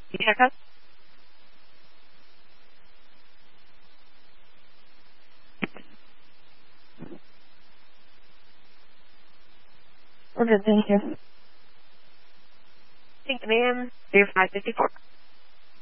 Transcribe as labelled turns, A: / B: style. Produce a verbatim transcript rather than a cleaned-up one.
A: You check up? We're good, thank you. Thank you, ma'am. Zero five fifty four.